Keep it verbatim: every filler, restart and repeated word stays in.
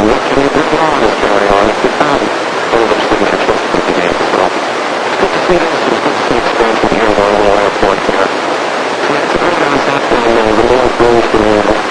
looking at the lawn is going on at the time. All of which didn't catch up with the game, so it's good to see this. It's good to see expansion here at the Orlando Airport here. So yeah, it's a very nice happening in the middle of the